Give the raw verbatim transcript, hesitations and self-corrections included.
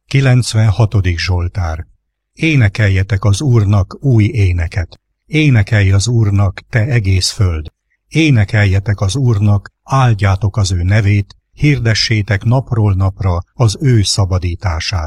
kilencvenhatodik Zsoltár. Énekeljetek az Úrnak új éneket. Énekelj az Úrnak, te egész föld. Énekeljetek az Úrnak, áldjátok az ő nevét, hirdessétek napról napra az ő szabadítását.